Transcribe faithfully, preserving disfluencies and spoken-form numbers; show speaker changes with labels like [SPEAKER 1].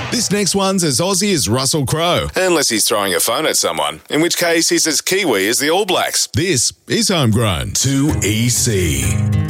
[SPEAKER 1] This next one's as Aussie as Russell Crowe. Unless he's throwing a phone at someone, in which case he's as Kiwi as the All Blacks. This is Homegrown. two E C.